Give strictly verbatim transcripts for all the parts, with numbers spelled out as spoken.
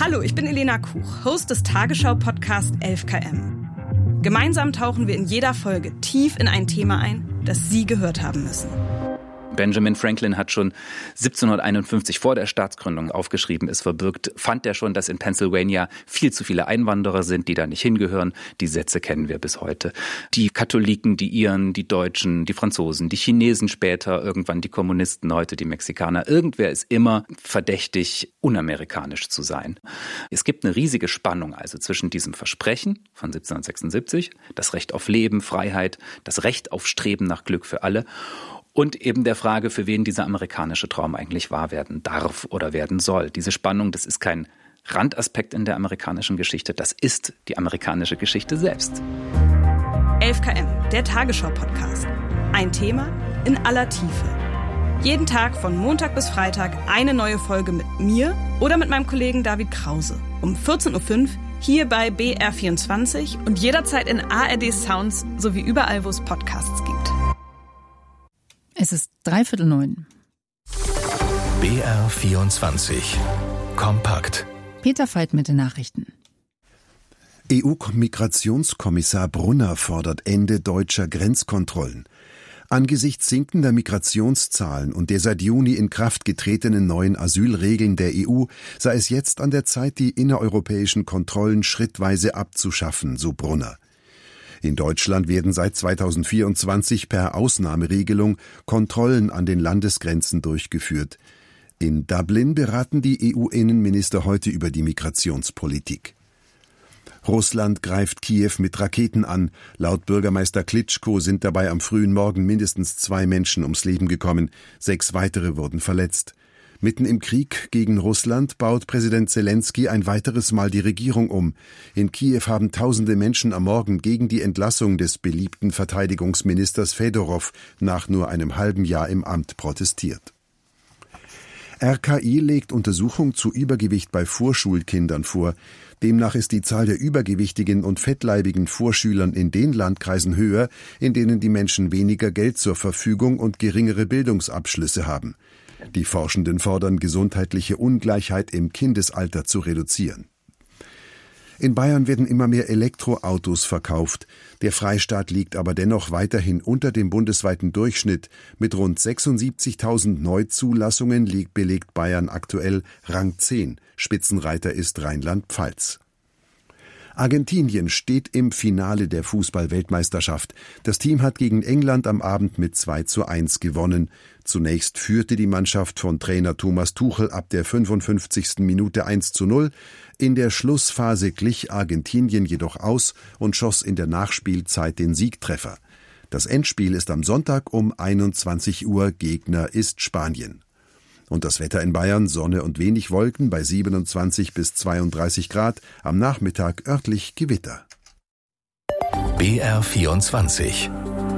Hallo, ich bin Elena Kuch, Host des Tagesschau-Podcasts elf Kilometer. Gemeinsam tauchen wir in jeder Folge tief in ein Thema ein, das Sie gehört haben müssen. Benjamin Franklin hat schon siebzehnhunderteinundfünfzig vor der Staatsgründung aufgeschrieben, ist verbürgt, fand er schon, dass in Pennsylvania viel zu viele Einwanderer sind, die da nicht hingehören. Die Sätze kennen wir bis heute. Die Katholiken, die Iren, die Deutschen, die Franzosen, die Chinesen später, irgendwann die Kommunisten, heute die Mexikaner. Irgendwer ist immer verdächtig, unamerikanisch zu sein. Es gibt eine riesige Spannung also zwischen diesem Versprechen von siebzehnhundertsechsundsiebzig, das Recht auf Leben, Freiheit, das Recht auf Streben nach Glück für alle, und eben der Frage, für wen dieser amerikanische Traum eigentlich wahr werden darf oder werden soll. Diese Spannung, das ist kein Randaspekt in der amerikanischen Geschichte, das ist die amerikanische Geschichte selbst. elf Kilometer, der Tagesschau-Podcast. Ein Thema in aller Tiefe. Jeden Tag von Montag bis Freitag eine neue Folge mit mir oder mit meinem Kollegen David Krause. Um vierzehn Uhr fünf hier bei B R vierundzwanzig und jederzeit in A R D Sounds sowie überall, wo es Podcasts gibt. Es ist dreiviertel neun. B R vierundzwanzig. Kompakt. Peter Veit mit den Nachrichten. E U-Migrationskommissar Brunner fordert Ende deutscher Grenzkontrollen. Angesichts sinkender Migrationszahlen und der seit Juni in Kraft getretenen neuen Asylregeln der E U sei es jetzt an der Zeit, die innereuropäischen Kontrollen schrittweise abzuschaffen, so Brunner. In Deutschland werden seit zweitausendvierundzwanzig per Ausnahmeregelung Kontrollen an den Landesgrenzen durchgeführt. In Dublin beraten die E U-Innenminister heute über die Migrationspolitik. Russland greift Kiew mit Raketen an. Laut Bürgermeister Klitschko sind dabei am frühen Morgen mindestens zwei Menschen ums Leben gekommen. Sechs weitere wurden verletzt. Mitten im Krieg gegen Russland baut Präsident Zelensky ein weiteres Mal die Regierung um. In Kiew haben tausende Menschen am Morgen gegen die Entlassung des beliebten Verteidigungsministers Fedorow nach nur einem halben Jahr im Amt protestiert. R K I legt Untersuchung zu Übergewicht bei Vorschulkindern vor. Demnach ist die Zahl der übergewichtigen und fettleibigen Vorschülern in den Landkreisen höher, in denen die Menschen weniger Geld zur Verfügung und geringere Bildungsabschlüsse haben. Die Forschenden fordern, gesundheitliche Ungleichheit im Kindesalter zu reduzieren. In Bayern werden immer mehr Elektroautos verkauft. Der Freistaat liegt aber dennoch weiterhin unter dem bundesweiten Durchschnitt. Mit rund sechsundsiebzigtausend Neuzulassungen liegt, belegt Bayern aktuell Rang zehn. Spitzenreiter ist Rheinland-Pfalz. Argentinien steht im Finale der Fußball-Weltmeisterschaft. Das Team hat gegen England am Abend mit zwei zu eins gewonnen. Zunächst führte die Mannschaft von Trainer Thomas Tuchel ab der fünfundfünfzigsten Minute eins zu null. In der Schlussphase glich Argentinien jedoch aus und schoss in der Nachspielzeit den Siegtreffer. Das Endspiel ist am Sonntag um einundzwanzig Uhr. Gegner ist Spanien. Und das Wetter in Bayern, Sonne und wenig Wolken bei siebenundzwanzig bis zweiunddreißig Grad, am Nachmittag örtlich Gewitter. B R vierundzwanzig.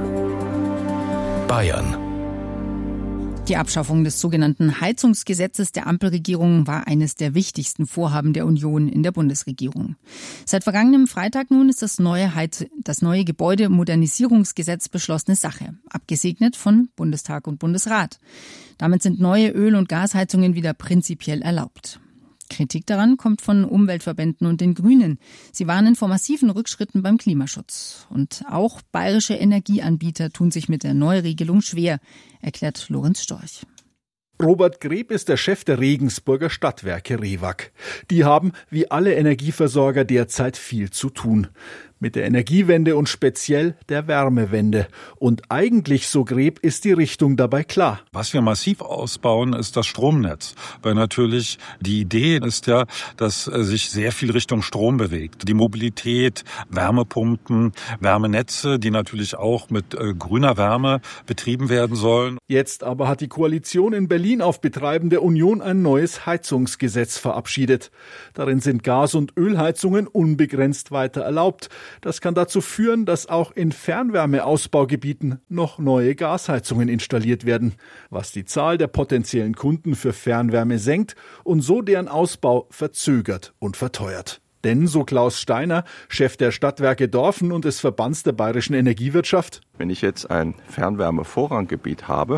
Bayern. Die Abschaffung des sogenannten Heizungsgesetzes der Ampelregierung war eines der wichtigsten Vorhaben der Union in der Bundesregierung. Seit vergangenem Freitag nun ist das neue, Heiz- das neue Gebäudemodernisierungsgesetz beschlossene Sache, abgesegnet von Bundestag und Bundesrat. Damit sind neue Öl- und Gasheizungen wieder prinzipiell erlaubt. Kritik daran kommt von Umweltverbänden und den Grünen. Sie warnen vor massiven Rückschritten beim Klimaschutz. Und auch bayerische Energieanbieter tun sich mit der Neuregelung schwer, erklärt Lorenz Storch. Robert Greb ist der Chef der Regensburger Stadtwerke Rewag. Die haben, wie alle Energieversorger, derzeit viel zu tun. Mit der Energiewende und speziell der Wärmewende. Und eigentlich, so Greb, ist die Richtung dabei klar. Was wir massiv ausbauen, ist das Stromnetz. Weil natürlich die Idee ist ja, dass sich sehr viel Richtung Strom bewegt. Die Mobilität, Wärmepumpen, Wärmenetze, die natürlich auch mit äh, grüner Wärme betrieben werden sollen. Jetzt aber hat die Koalition in Berlin auf Betreiben der Union ein neues Heizungsgesetz verabschiedet. Darin sind Gas- und Ölheizungen unbegrenzt weiter erlaubt. Das kann dazu führen, dass auch in Fernwärmeausbaugebieten noch neue Gasheizungen installiert werden, was die Zahl der potenziellen Kunden für Fernwärme senkt und so deren Ausbau verzögert und verteuert. Denn, so Klaus Steiner, Chef der Stadtwerke Dorfen und des Verbands der bayerischen Energiewirtschaft: Wenn ich jetzt ein Fernwärmevorranggebiet habe,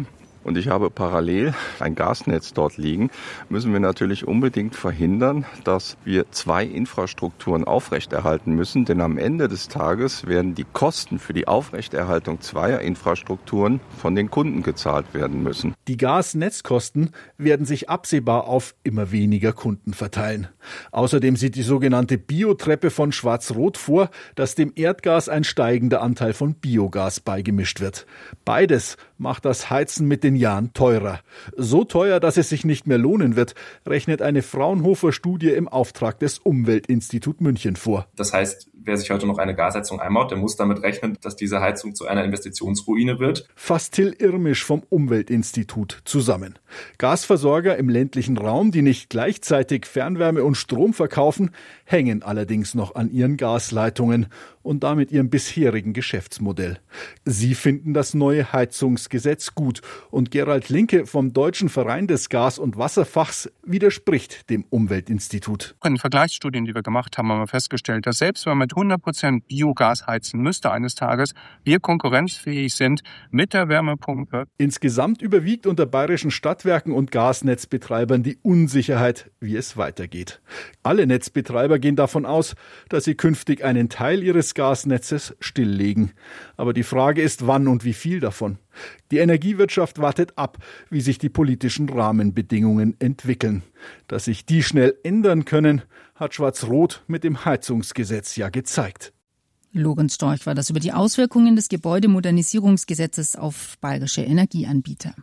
und ich habe parallel ein Gasnetz dort liegen, müssen wir natürlich unbedingt verhindern, dass wir zwei Infrastrukturen aufrechterhalten müssen. Denn am Ende des Tages werden die Kosten für die Aufrechterhaltung zweier Infrastrukturen von den Kunden gezahlt werden müssen. Die Gasnetzkosten werden sich absehbar auf immer weniger Kunden verteilen. Außerdem sieht die sogenannte Biotreppe von Schwarz-Rot vor, dass dem Erdgas ein steigender Anteil von Biogas beigemischt wird. Beides macht das Heizen mit den Jahren teurer. So teuer, dass es sich nicht mehr lohnen wird, rechnet eine Fraunhofer-Studie im Auftrag des Umweltinstitut München vor. Das heißt, wer sich heute noch eine Gasheizung einbaut, der muss damit rechnen, dass diese Heizung zu einer Investitionsruine wird. Fasst Till Irmisch vom Umweltinstitut zusammen. Gasversorger im ländlichen Raum, die nicht gleichzeitig Fernwärme und Strom verkaufen, hängen allerdings noch an ihren Gasleitungen und damit ihrem bisherigen Geschäftsmodell. Sie finden das neue Heizungsgesetz gut und Gerald Linke vom Deutschen Verein des Gas- und Wasserfachs widerspricht dem Umweltinstitut. In Vergleichsstudien, die wir gemacht haben, haben wir festgestellt, dass selbst wenn man mit hundert Prozent Biogas heizen müsste eines Tages, wir konkurrenzfähig sind mit der Wärmepumpe. Insgesamt überwiegt unter bayerischen Stadtwerken und Gasnetzbetreibern die Unsicherheit, wie es weitergeht. Alle Netzbetreiber gehen davon aus, dass sie künftig einen Teil ihres Gasnetzes stilllegen. Aber die Frage ist, wann und wie viel davon. Die Energiewirtschaft wartet ab, wie sich die politischen Rahmenbedingungen entwickeln. Dass sich die schnell ändern können, hat Schwarz-Rot mit dem Heizungsgesetz ja gezeigt. Lorenz Storch war das über die Auswirkungen des Gebäudemodernisierungsgesetzes auf bayerische Energieanbieter.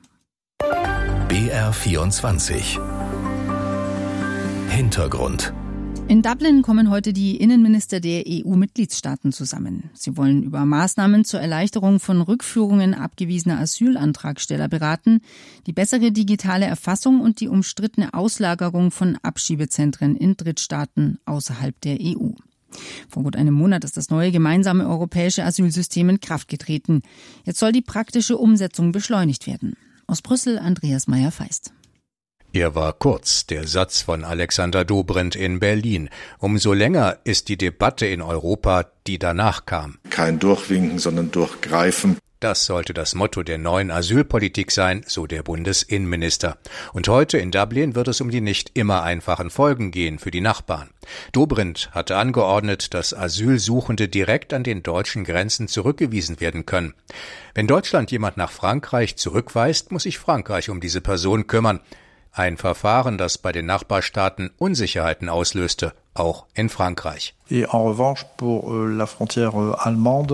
B R vierundzwanzig Hintergrund. In Dublin kommen heute die Innenminister der E U-Mitgliedstaaten zusammen. Sie wollen über Maßnahmen zur Erleichterung von Rückführungen abgewiesener Asylantragsteller beraten, die bessere digitale Erfassung und die umstrittene Auslagerung von Abschiebezentren in Drittstaaten außerhalb der E U. Vor gut einem Monat ist das neue gemeinsame europäische Asylsystem in Kraft getreten. Jetzt soll die praktische Umsetzung beschleunigt werden. Aus Brüssel Andreas Meyer-Feist. Er war kurz, der Satz von Alexander Dobrindt in Berlin. Umso länger ist die Debatte in Europa, die danach kam. Kein Durchwinken, sondern Durchgreifen. Das sollte das Motto der neuen Asylpolitik sein, so der Bundesinnenminister. Und heute in Dublin wird es um die nicht immer einfachen Folgen gehen für die Nachbarn. Dobrindt hatte angeordnet, dass Asylsuchende direkt an den deutschen Grenzen zurückgewiesen werden können. Wenn Deutschland jemand nach Frankreich zurückweist, muss sich Frankreich um diese Person kümmern. Ein Verfahren, das bei den Nachbarstaaten Unsicherheiten auslöste, auch in Frankreich. Et en revanche pour la frontière allemande,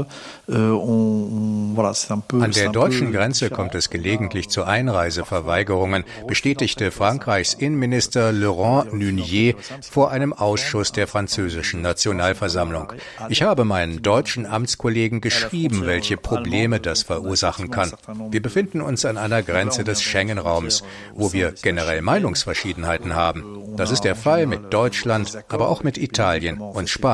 on, voilà, c'est un peu. An der deutschen Grenze kommt es gelegentlich zu Einreiseverweigerungen, bestätigte Frankreichs Innenminister Laurent Nunez vor einem Ausschuss der französischen Nationalversammlung. Ich habe meinen deutschen Amtskollegen geschrieben, welche Probleme das verursachen kann. Wir befinden uns an einer Grenze des Schengen-Raums, wo wir generell Meinungsverschiedenheiten haben. Das ist der Fall mit Deutschland, aber auch mit Italien und Spanien.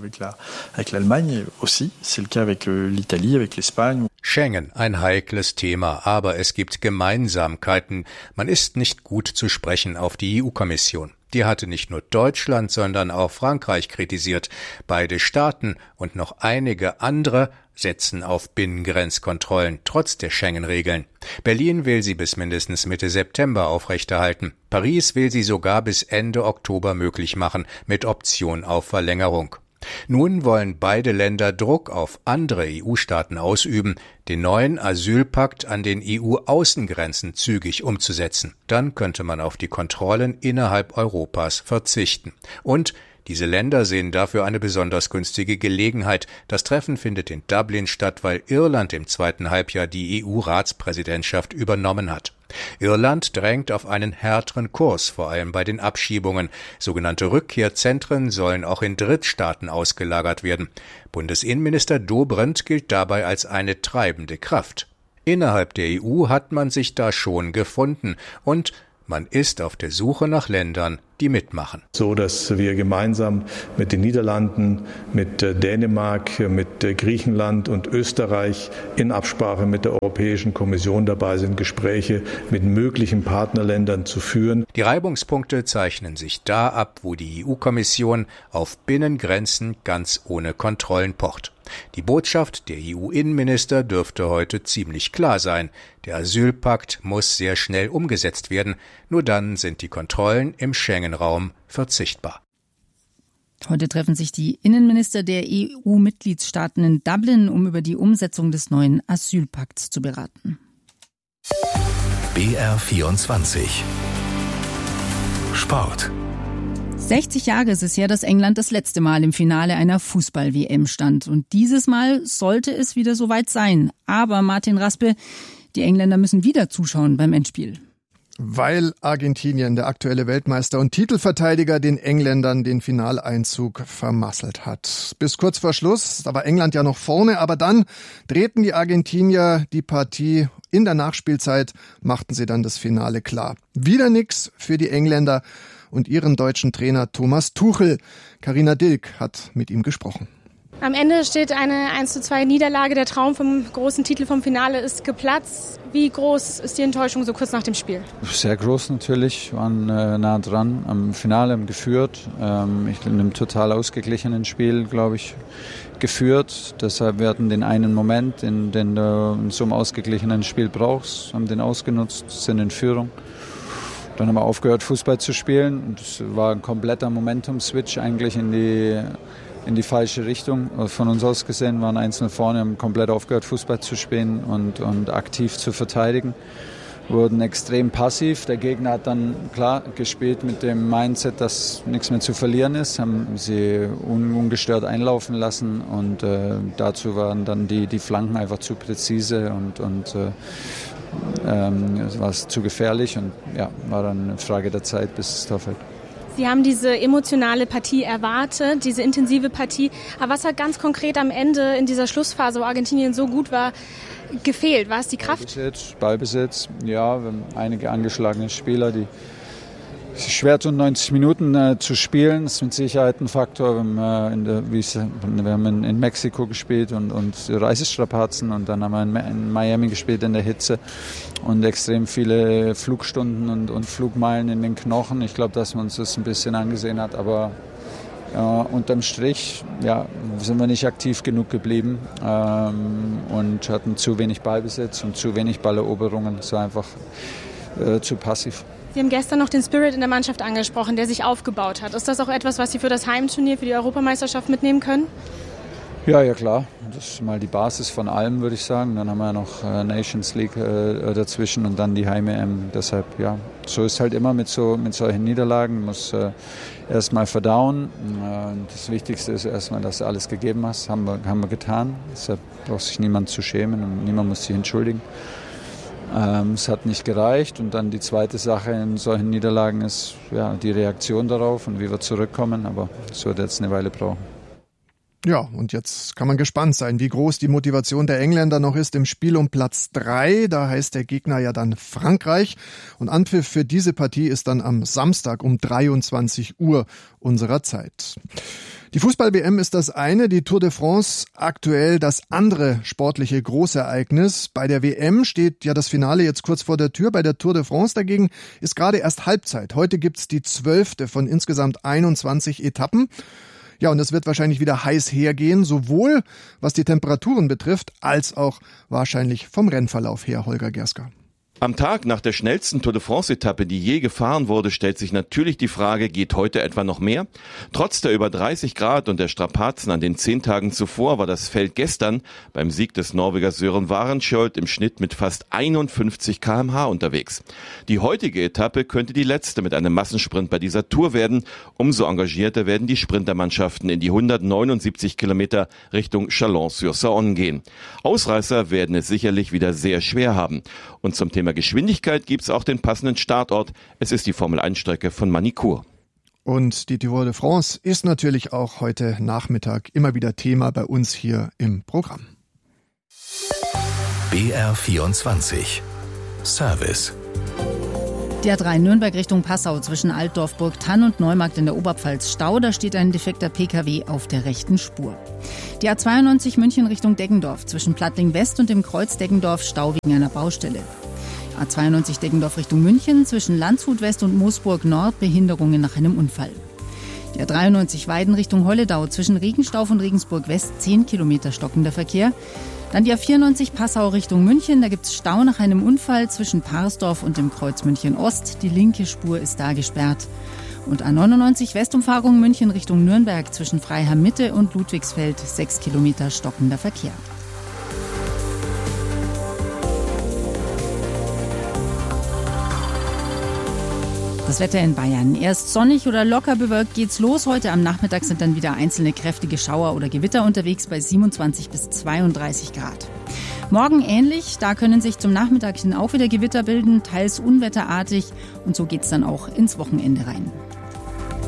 Schengen, ein heikles Thema, aber es gibt Gemeinsamkeiten. Man ist nicht gut zu sprechen auf die E U-Kommission. Die hatte nicht nur Deutschland, sondern auch Frankreich kritisiert. Beide Staaten und noch einige andere setzen auf Binnengrenzkontrollen, trotz der Schengen-Regeln. Berlin will sie bis mindestens Mitte September aufrechterhalten. Paris will sie sogar bis Ende Oktober möglich machen, mit Option auf Verlängerung. Nun wollen beide Länder Druck auf andere E U-Staaten ausüben, den neuen Asylpakt an den E U-Außengrenzen zügig umzusetzen. Dann könnte man auf die Kontrollen innerhalb Europas verzichten. Und diese Länder sehen dafür eine besonders günstige Gelegenheit. Das Treffen findet in Dublin statt, weil Irland im zweiten Halbjahr die E U-Ratspräsidentschaft übernommen hat. Irland drängt auf einen härteren Kurs, vor allem bei den Abschiebungen. Sogenannte Rückkehrzentren sollen auch in Drittstaaten ausgelagert werden. Bundesinnenminister Dobrindt gilt dabei als eine treibende Kraft. Innerhalb der E U hat man sich da schon gefunden und man ist auf der Suche nach Ländern, die mitmachen. So, dass wir gemeinsam mit den Niederlanden, mit Dänemark, mit Griechenland und Österreich in Absprache mit der Europäischen Kommission dabei sind, Gespräche mit möglichen Partnerländern zu führen. Die Reibungspunkte zeichnen sich da ab, wo die E U-Kommission auf Binnengrenzen ganz ohne Kontrollen pocht. Die Botschaft der E U-Innenminister dürfte heute ziemlich klar sein. Der Asylpakt muss sehr schnell umgesetzt werden. Nur dann sind die Kontrollen im Schengen-Raum verzichtbar. Heute treffen sich die Innenminister der E U-Mitgliedstaaten in Dublin, um über die Umsetzung des neuen Asylpakts zu beraten. B R vierundzwanzig Sport. sechzig Jahre ist es her, dass England das letzte Mal im Finale einer Fußball-W M stand. Und dieses Mal sollte es wieder soweit sein. Aber Martin Raspe, die Engländer müssen wieder zuschauen beim Endspiel. Weil Argentinien, der aktuelle Weltmeister und Titelverteidiger, den Engländern den Finaleinzug vermasselt hat. Bis kurz vor Schluss, da war England ja noch vorne, aber dann drehten die Argentinier die Partie. In der Nachspielzeit machten sie dann das Finale klar. Wieder nix für die Engländer und ihren deutschen Trainer Thomas Tuchel. Carina Dilk hat mit ihm gesprochen. Am Ende steht eine eins zu zwei Niederlage. Der Traum vom großen Titel vom Finale ist geplatzt. Wie groß ist die Enttäuschung so kurz nach dem Spiel? Sehr groß natürlich, wir waren äh, nah dran am Finale, haben geführt. Ähm, ich in einem total ausgeglichenen Spiel, glaube ich, geführt. Deshalb wir hatten den einen Moment, den, den du in so einem ausgeglichenen Spiel brauchst, haben den ausgenutzt, sind in Führung. Dann haben wir aufgehört, Fußball zu spielen. Und es war ein kompletter Momentum-Switch eigentlich in die, in die falsche Richtung. Von uns aus gesehen waren eins null vorne, haben komplett aufgehört, Fußball zu spielen und, und aktiv zu verteidigen. Wurden extrem passiv. Der Gegner hat dann klar gespielt mit dem Mindset, dass nichts mehr zu verlieren ist. Haben sie un, ungestört einlaufen lassen und äh, dazu waren dann die, die Flanken einfach zu präzise und, und äh, Ähm, es war zu gefährlich und ja, war dann eine Frage der Zeit, bis das Tor fällt. Sie haben diese emotionale Partie erwartet, diese intensive Partie. Aber was hat ganz konkret am Ende in dieser Schlussphase, wo Argentinien so gut war, gefehlt? War es die Kraft? Ballbesitz, Ballbesitz, ja, wir haben einige angeschlagene Spieler, die es ist schwer, so neunzig Minuten äh, zu spielen. Das ist mit Sicherheit ein Faktor. Wir haben, äh, in, der, wie ich, wir haben in, in Mexiko gespielt und, und Reisestrapazen und dann haben wir in, in Miami gespielt in der Hitze und extrem viele Flugstunden und, und Flugmeilen in den Knochen. Ich glaube, dass man uns das ein bisschen angesehen hat, aber äh, unterm Strich ja, sind wir nicht aktiv genug geblieben ähm, und hatten zu wenig Ballbesitz und zu wenig Balleroberungen. Es war einfach äh, zu passiv. Sie haben gestern noch den Spirit in der Mannschaft angesprochen, der sich aufgebaut hat. Ist das auch etwas, was Sie für das Heimturnier, für die Europameisterschaft mitnehmen können? Ja, ja klar. Das ist mal die Basis von allem, würde ich sagen. Dann haben wir noch äh, Nations League äh, dazwischen und dann die Heim-E M. Deshalb, ja, so ist halt immer mit, so, mit solchen Niederlagen. Man muss äh, erst mal verdauen. Äh, das Wichtigste ist erstmal, dass du alles gegeben hast. Haben wir, haben wir getan. Deshalb braucht sich niemand zu schämen und niemand muss sich entschuldigen. Ähm, es hat nicht gereicht und dann die zweite Sache in solchen Niederlagen ist ja, die Reaktion darauf und wie wir zurückkommen, aber es wird jetzt eine Weile brauchen. Ja, und jetzt kann man gespannt sein, wie groß die Motivation der Engländer noch ist im Spiel um Platz drei. Da heißt der Gegner ja dann Frankreich. Und Anpfiff für diese Partie ist dann am Samstag um dreiundzwanzig Uhr unserer Zeit. Die Fußball-W M ist das eine, die Tour de France aktuell das andere sportliche Großereignis. Bei der W M steht ja das Finale jetzt kurz vor der Tür. Bei der Tour de France dagegen ist gerade erst Halbzeit. Heute gibt's die zwölfte von insgesamt einundzwanzig Etappen. Ja, und es wird wahrscheinlich wieder heiß hergehen, sowohl was die Temperaturen betrifft, als auch wahrscheinlich vom Rennverlauf her, Holger Gerska. Am Tag nach der schnellsten Tour de France-Etappe, die je gefahren wurde, stellt sich natürlich die Frage, geht heute etwa noch mehr? Trotz der über dreißig Grad und der Strapazen an den zehn Tagen zuvor war das Feld gestern beim Sieg des Norwegers Sören Warenskjold im Schnitt mit fast einundfünfzig Kilometer pro Stunde unterwegs. Die heutige Etappe könnte die letzte mit einem Massensprint bei dieser Tour werden. Umso engagierter werden die Sprintermannschaften in die hundertneunundsiebzig Kilometer Richtung Chalon-sur-Saône gehen. Ausreißer werden es sicherlich wieder sehr schwer haben. Und zum Thema Geschwindigkeit gibt's auch den passenden Startort. Es ist die Formel eins Strecke von Manicourt. Und die Tour de France ist natürlich auch heute Nachmittag immer wieder Thema bei uns hier im Programm. B R vierundzwanzig Service. Die A drei Nürnberg Richtung Passau zwischen Altdorf, Burgthann und Neumarkt in der Oberpfalz Stau. Da steht ein defekter P K W auf der rechten Spur. Die A zweiundneunzig München Richtung Deggendorf zwischen Plattling West und dem Kreuz Deggendorf Stau wegen einer Baustelle. A zweiundneunzig Deggendorf Richtung München zwischen Landshut West und Moosburg Nord Behinderungen nach einem Unfall. Die A dreiundneunzig Weiden Richtung Holledau zwischen Regenstauf und Regensburg West zehn Kilometer stockender Verkehr. Dann die A vierundneunzig Passau Richtung München, da gibt es Stau nach einem Unfall zwischen Parsdorf und dem Kreuz München Ost. Die linke Spur ist da gesperrt. Und A neunundneunzig Westumfahrung München Richtung Nürnberg zwischen Freiham Mitte und Ludwigsfeld sechs Kilometer stockender Verkehr. Das Wetter in Bayern. Erst sonnig oder locker bewölkt geht's los. Heute am Nachmittag sind dann wieder einzelne kräftige Schauer oder Gewitter unterwegs bei siebenundzwanzig bis zweiunddreißig Grad. Morgen ähnlich. Da können sich zum Nachmittag hin auch wieder Gewitter bilden, teils unwetterartig. Und so geht's dann auch ins Wochenende rein.